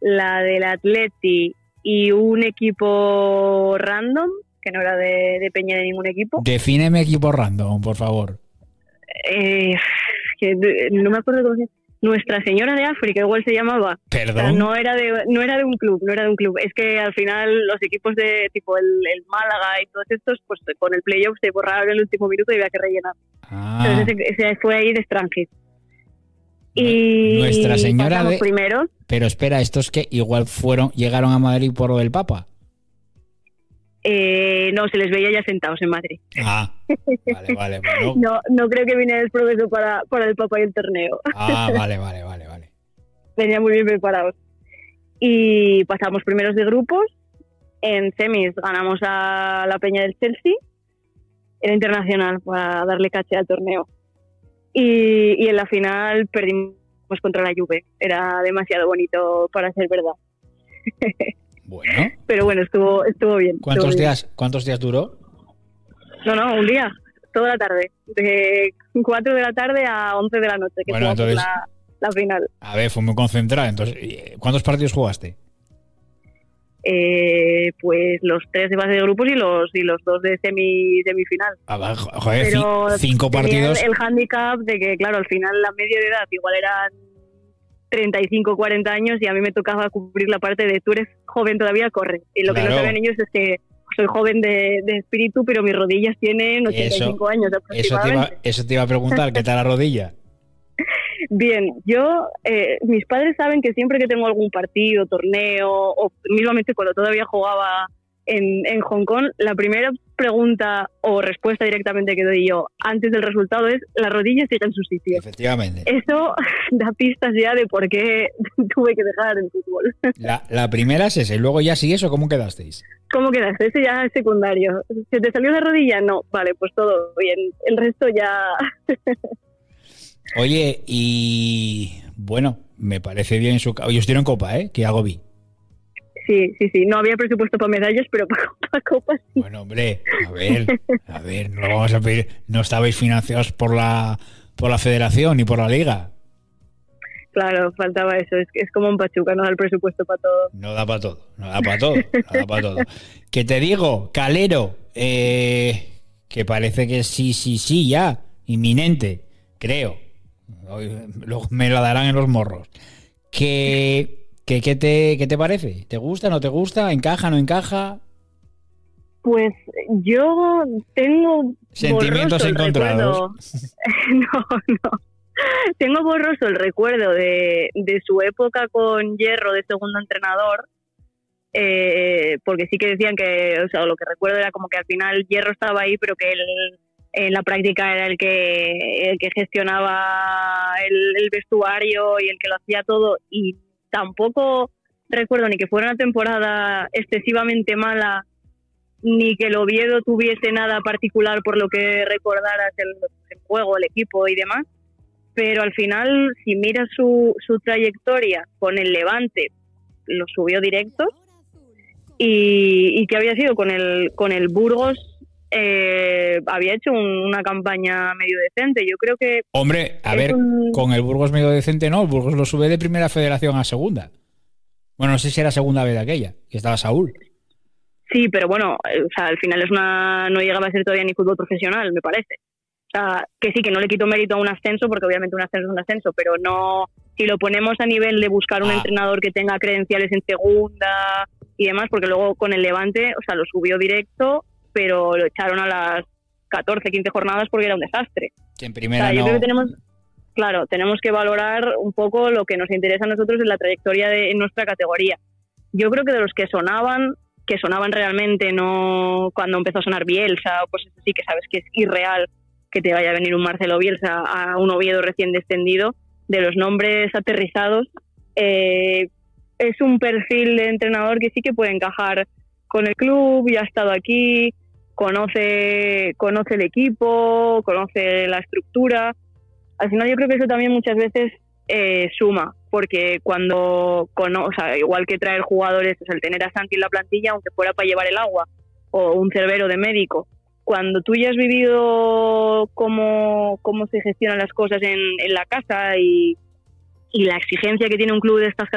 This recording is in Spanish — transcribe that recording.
la del Atleti y un equipo random, que no era de Peña de ningún equipo. Defíneme equipo random, por favor. Que no me acuerdo cómo se llama. Nuestra Señora de África, igual se llamaba. ¿Perdón? O sea, no era de un club. Es que al final los equipos de tipo el Málaga y todos estos, pues con el playoff se borraron en el último minuto y había que rellenar. Entonces ese fue ahí de extranjero. Y Nuestra Señora de... primeros. Pero espera, estos que igual llegaron a Madrid por lo del Papa. No, se les veía ya sentados en Madrid. Vale. Bueno. No creo que viniera el progreso para el Papa y el torneo. Vale. Venían muy bien preparados. Y pasamos primeros de grupos. En semis ganamos a la Peña del Chelsea. Era internacional para darle caché al torneo. Y en la final perdimos contra la Juve. Era demasiado bonito para ser verdad. Bueno. Pero bueno, estuvo bien. ¿Cuántos días duró? No, un día, toda la tarde. De 4 de la tarde a 11 de la noche, que bueno, entonces, la final. A ver, fue muy concentrada. Entonces, ¿cuántos partidos jugaste? Pues los 3 de base de grupos y los 2 de semifinal. Joder, pero 5 partidos. El hándicap de que, claro, al final la media de edad igual eran 35, 40 años y a mí me tocaba cubrir la parte de tú eres joven todavía, corre. Y lo que no saben ellos es que soy joven de espíritu, pero mis rodillas tienen 85 años aproximadamente. Eso te iba a preguntar, ¿qué tal la rodilla? Bien, yo, mis padres saben que siempre que tengo algún partido, torneo, o mismamente cuando todavía jugaba en Hong Kong, la primera pregunta o respuesta directamente que doy yo antes del resultado es: la rodilla sigue en su sitio. Efectivamente. Eso da pistas ya de por qué tuve que dejar el fútbol. La primera es esa, y luego ya sí eso, ¿cómo quedasteis? ¿Cómo quedaste? Ese ya es secundario. ¿Se te salió la rodilla? No, vale, pues todo bien. El resto ya... Oye, y bueno, me parece bien os dieron copa, ¿eh? Que algo vi. Sí. No había presupuesto para medallas, pero para copas sí. Bueno, hombre, a ver, no lo vamos a pedir. No estabais financiados por la federación ni por la liga. Claro, faltaba eso. Es como un Pachuca, no da el presupuesto para todo. No da para todo. Que te digo, Calero, que parece que sí, ya, inminente, creo. Luego me lo darán en los morros. ¿Qué te parece? ¿Te gusta, no te gusta? ¿Encaja, no encaja? Pues yo tengo sentimientos encontrados. No. Tengo borroso el recuerdo de su época con Hierro de segundo entrenador, porque sí que decían que, o sea, lo que recuerdo era como que al final Hierro estaba ahí, pero que él en la práctica era el que gestionaba el vestuario y el que lo hacía todo, y tampoco recuerdo ni que fuera una temporada excesivamente mala, ni que el Oviedo tuviese nada particular por lo que recordaras el juego, el equipo y demás. Pero al final, si miras su trayectoria con el Levante, lo subió directo, y que había sido con el Burgos, había hecho una campaña medio decente. Yo creo que... Hombre, a ver, con el Burgos medio decente no, el Burgos lo sube de primera federación a segunda. Bueno, no sé si era segunda vez de aquella, que estaba Saúl. Sí, pero bueno, o sea, al final no llegaba a ser todavía ni fútbol profesional, me parece. O sea, que sí, que no le quito mérito a un ascenso, porque obviamente un ascenso es un ascenso, pero no, si lo ponemos a nivel de buscar un entrenador que tenga credenciales en segunda y demás, porque luego con el Levante, o sea, lo subió directo, pero lo echaron a las 14, 15 jornadas porque era un desastre. Que en primera yo creo que tenemos que valorar un poco lo que nos interesa a nosotros en la trayectoria en nuestra categoría. Yo creo que de los que sonaban realmente, no cuando empezó a sonar Bielsa o cosas así, que sabes que es irreal que te vaya a venir un Marcelo Bielsa a un Oviedo recién descendido, de los nombres aterrizados, es un perfil de entrenador que sí que puede encajar con el club, ya ha estado aquí, conoce el equipo, conoce la estructura. Al final yo creo que eso también muchas veces suma, porque cuando, o sea, igual que traer jugadores, o sea, el tener a Santi en la plantilla, aunque fuera para llevar el agua, o un Cervero de médico, cuando tú ya has vivido cómo se gestionan las cosas en la casa y la exigencia que tiene un club de estas